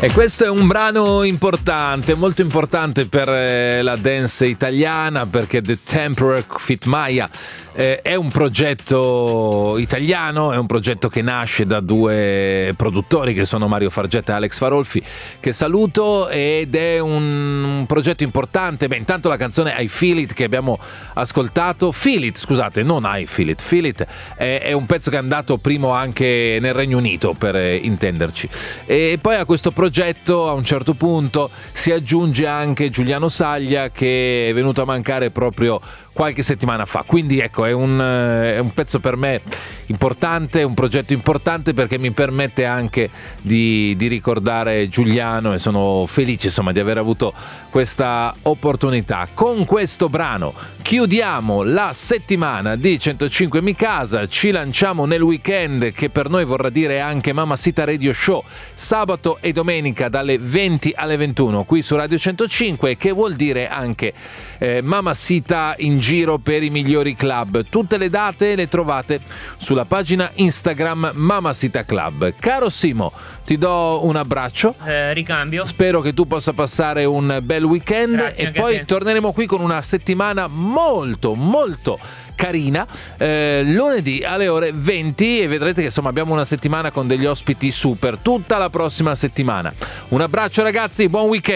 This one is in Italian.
E questo è un brano importante, molto importante per la dance italiana, perché The Temporary Fit Maya è un progetto italiano, è un progetto che nasce da due produttori che sono Mario Fargetta e Alex Farolfi, che saluto, ed è un progetto importante. Beh, intanto la canzone I Feel It che abbiamo ascoltato, Feel It, scusate, non I Feel It, Feel It è un pezzo che è andato primo anche nel Regno Unito, per intenderci. E poi a questo progetto a un certo punto si aggiunge anche Giuliano Saglia, che è venuto a mancare proprio qualche settimana fa, quindi ecco, è un pezzo per me importante, un progetto importante, perché mi permette anche di ricordare Giuliano, e sono felice insomma di aver avuto questa opportunità. Con questo brano chiudiamo la settimana di 105 Mi Casa, ci lanciamo nel weekend, che per noi vorrà dire anche Mamacita Radio Show, sabato e domenica dalle 20 alle 21 qui su Radio 105, che vuol dire anche Mamacita in giro per i migliori club. Tutte le date le trovate sulla pagina Instagram Mamacita Club. Caro Simo, ti do un abbraccio, ricambio. Spero che tu possa passare un bel weekend. Grazie, e poi torneremo qui con una settimana molto molto carina, lunedì alle ore 20, e vedrete che insomma abbiamo una settimana con degli ospiti super tutta la prossima settimana. Un abbraccio ragazzi, buon weekend.